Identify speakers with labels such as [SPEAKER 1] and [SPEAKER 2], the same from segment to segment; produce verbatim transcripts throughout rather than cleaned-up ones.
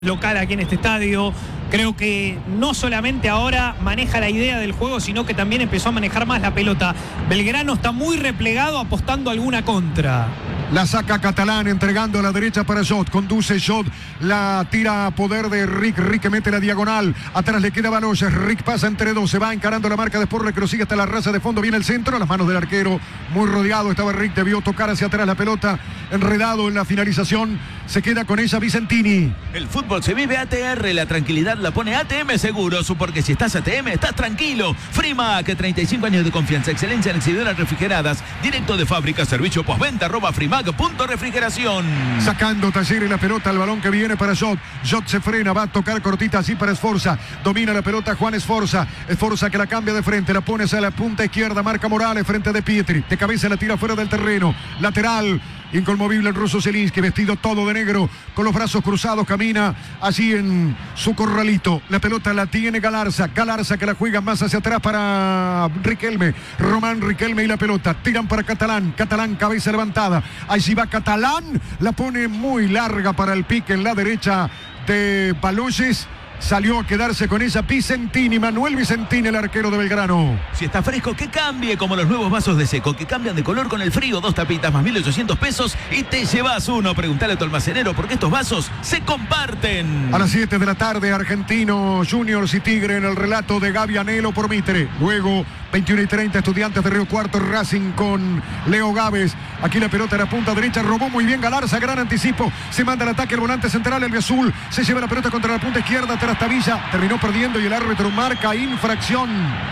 [SPEAKER 1] local aquí en este estadio. Creo que no solamente ahora maneja la idea del juego, sino que también empezó a manejar más la pelota. Belgrano está muy replegado, apostando a alguna contra.
[SPEAKER 2] La saca Catalán, entregando a la derecha para Jot. Conduce Jot, la tira a poder de Rick. Rick que mete la diagonal. Atrás le queda Baloyes. Rick pasa entre dos, se va encarando la marca de Sporle, que lo sigue hasta la raza de fondo. Viene el centro, a las manos del arquero. Muy rodeado estaba Rick, debió tocar hacia atrás la pelota. Enredado en la finalización. Se queda con ella Vicentini.
[SPEAKER 3] El fútbol se vive A T R, la tranquilidad la pone A T M Seguros, porque si estás A T M, estás tranquilo. Frimac, treinta y cinco años de confianza, excelencia en exhibidoras refrigeradas, directo de fábrica, servicio postventa, arroba frimac punto refrigeración.
[SPEAKER 2] Sacando Talleres la pelota, el balón que viene para Jot. Jot se frena, va a tocar cortita así para Sforza. Domina la pelota Juan Sforza. Sforza que la cambia de frente, la pone hacia la punta izquierda, marca Morales frente de Pietri. De cabeza la tira fuera del terreno. Lateral. Inconmovible el ruso Zielinski, vestido todo de negro, con los brazos cruzados, camina allí en su corralito. La pelota la tiene Galarza, Galarza que la juega más hacia atrás para Riquelme, Román Riquelme y la pelota, tiran para Catalán, Catalán cabeza levantada, allí va Catalán, la pone muy larga para el pique en la derecha de Baloyes. Salió a quedarse con ella Vicentini, Manuel Vicentini, el arquero de Belgrano.
[SPEAKER 3] Si está fresco, que cambie, como los nuevos vasos de Seco, que cambian de color con el frío. Dos tapitas más mil ochocientos pesos y te llevas uno. Preguntale a tu almacenero, porque estos vasos se comparten.
[SPEAKER 2] A las siete de la tarde, Argentino Juniors y Tigre en el relato de Gaby Anelo por Mitre. Luego, veintiuno y treinta, Estudiantes de Río Cuarto, Racing con Leo Gávez. Aquí la pelota en la punta derecha, robó muy bien Galarza, gran anticipo. Se manda el ataque, el volante central, el azul. Se lleva la pelota contra la punta izquierda, hasta Villa, terminó perdiendo y el árbitro marca infracción.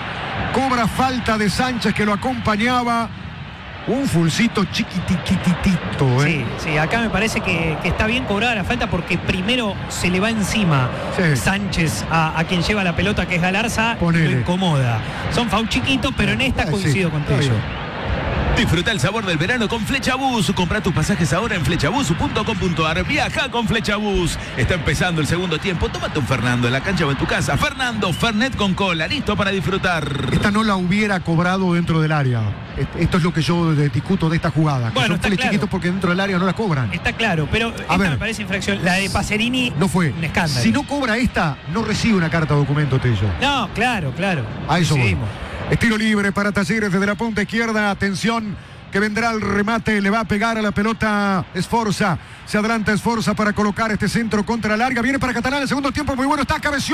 [SPEAKER 2] Cobra falta de Sánchez, que lo acompañaba. Un fulcito chiquitititito, ¿eh?
[SPEAKER 1] Sí, sí, acá me parece que, que está bien cobrada la falta, porque primero se le va encima sí. Sánchez a, a quien lleva la pelota, que es Galarza,
[SPEAKER 2] Ponele.
[SPEAKER 1] Lo incomoda. Son foul chiquitos, pero en esta coincido
[SPEAKER 2] sí,
[SPEAKER 1] con Tello.
[SPEAKER 3] Disfruta el sabor del verano con Flechabús. Compra tus pasajes ahora en flechabús punto com punto ar. Viaja con Flechabús. Está empezando el segundo tiempo. Tómate un Fernando en la cancha o en tu casa. Fernando, Fernet con cola, listo para disfrutar.
[SPEAKER 2] Esta no la hubiera cobrado dentro del área. Esto es lo que yo discuto de esta jugada.
[SPEAKER 1] Bueno,
[SPEAKER 2] que son
[SPEAKER 1] claro.
[SPEAKER 2] chiquitos porque dentro del área no la cobran.
[SPEAKER 1] Está claro, pero
[SPEAKER 2] a
[SPEAKER 1] esta
[SPEAKER 2] ver,
[SPEAKER 1] me parece infracción. La de Pacerini
[SPEAKER 2] no fue.
[SPEAKER 1] Un escándalo.
[SPEAKER 2] Si no cobra esta, no recibe una carta de documento, Tello.
[SPEAKER 1] No, claro, claro.
[SPEAKER 2] A eso voy.
[SPEAKER 1] Seguimos.
[SPEAKER 2] Estilo libre para Talleres desde la punta izquierda. Atención, que vendrá el remate, le va a pegar a la pelota Sforza, se adelanta Sforza para colocar este centro contra larga, viene para Catalán, el segundo tiempo muy bueno, está, cabeció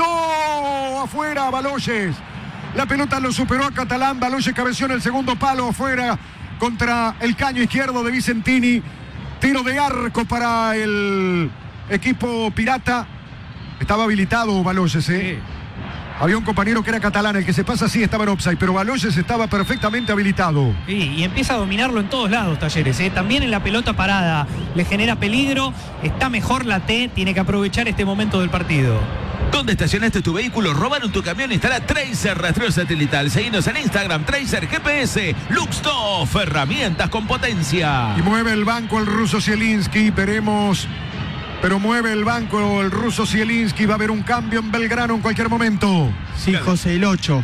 [SPEAKER 2] afuera Baloyes, la pelota lo superó a Catalán, Baloyes cabeció en el segundo palo afuera contra el caño izquierdo de Vicentini, tiro de arco para el equipo pirata, estaba habilitado Baloyes, ¿eh? Sí. Había un compañero que era Catalán, el que se pasa así estaba en offside, pero Baloyes estaba perfectamente habilitado.
[SPEAKER 1] Sí, y empieza a dominarlo en todos lados Talleres, ¿eh? También en la pelota parada le genera peligro, está mejor la T, tiene que aprovechar este momento del partido.
[SPEAKER 3] ¿Dónde estacionaste tu vehículo? ¿Robaron tu camión? Instala Tracer rastreo satelital. Seguinos en Instagram, Tracer G P S, Luxtoff, herramientas con potencia.
[SPEAKER 2] Y mueve el banco el ruso Zielinski, veremos... Pero mueve el banco el ruso Zielinski. Va a haber un cambio en Belgrano en cualquier momento.
[SPEAKER 4] Sí, José, el ocho.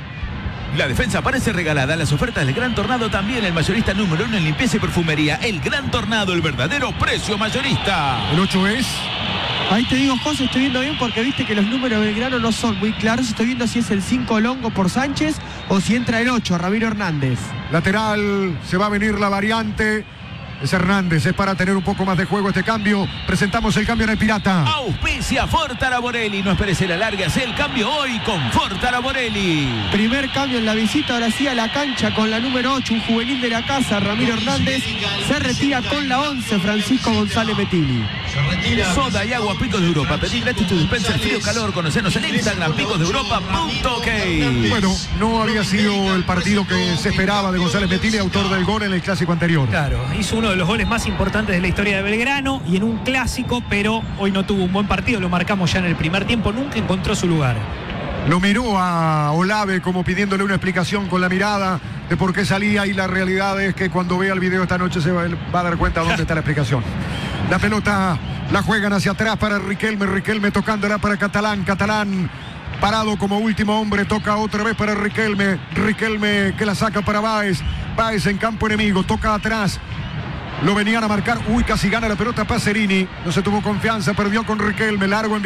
[SPEAKER 3] La defensa parece regalada. Las ofertas del Gran Tornado también. El mayorista número uno en limpieza y perfumería. El Gran Tornado, el verdadero precio mayorista.
[SPEAKER 2] El ocho es...
[SPEAKER 4] Ahí te digo, José, estoy viendo bien porque viste que los números de Belgrano no son muy claros. Estoy viendo si es el cinco Longo por Sánchez o si entra el ocho, Ramiro Hernández.
[SPEAKER 2] Lateral, se va a venir la variante. Es Hernández, es para tener un poco más de juego este cambio. Presentamos el cambio en el Pirata.
[SPEAKER 3] Auspicia Fortaraborelli. No esperes el alargue, haz el cambio hoy con Fortaraborelli.
[SPEAKER 4] Primer cambio en la visita, ahora sí a la cancha con la número ocho, un juvenil de la casa, Ramiro Hernández. Se retira con la once, Francisco González Metilli.
[SPEAKER 3] Soda y agua Picos de Europa. Pedí gratis tu dispenser frío calor. Conocenos en Instagram, picos de europa punto ok.
[SPEAKER 2] Bueno, no había sido el partido que se esperaba de González Metilli, autor del gol en el clásico anterior.
[SPEAKER 1] Claro, hizo uno de los goles más importantes de la historia de Belgrano y en un clásico, pero hoy no tuvo un buen partido, lo marcamos ya en el primer tiempo, nunca encontró su lugar.
[SPEAKER 2] Lo miró a Olave como pidiéndole una explicación con la mirada de por qué salía, y la realidad es que cuando vea el video esta noche se va, va a dar cuenta dónde está la explicación. La pelota la juegan hacia atrás para Riquelme, Riquelme tocándola para Catalán, Catalán parado como último hombre, toca otra vez para Riquelme, Riquelme que la saca para Báez, Báez en campo enemigo, toca atrás, Lo venían a marcar. Uy, casi gana la pelota Pacerini. No se tuvo confianza, perdió con Riquelme. Largo en